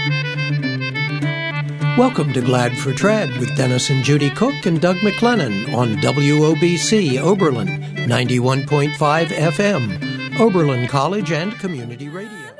Welcome to Glad for Trad with Dennis and Judy Cook and Doug McLennan on WOBC Oberlin 91.5 FM, Oberlin College and Community Radio.